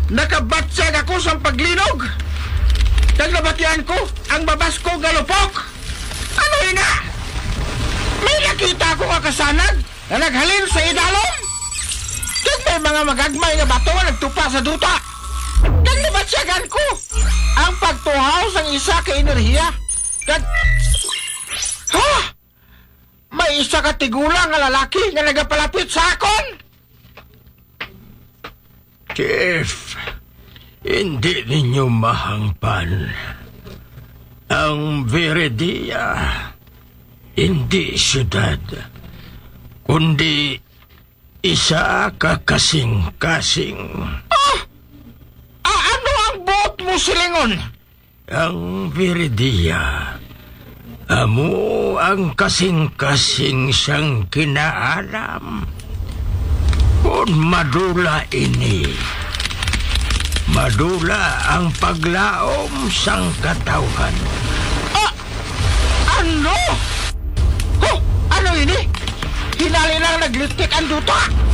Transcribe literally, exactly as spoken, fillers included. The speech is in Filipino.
Nakabatsag ako sa paglinog. Naglabatian ko ang babas ko galupok. Ano yun na? May nakita ko kakasanag na naghalin sa idalom. Kag may mga magagmay nga bato nga nagtupa sa duta. Kag nabatsagan ko ang pagtuhaw sang isa ka enerhiya. Kag... Ha? May isa ka tigulang nga lalaki nga nagapalapit sa akon. Chief, hindi ninyo mahangpan. Ang Viridia, hindi syudad, kundi isa ka kasing-kasing. Ah! Ah, ano ang buot mo, silingon? Ang Viridia, amo ang kasing-kasing siyang kinaalam. Kung madula ini, madula ang paglaom sang katawhan. Ah! Ano? Oh, ano ini? Hinali lang naglitik ang duta.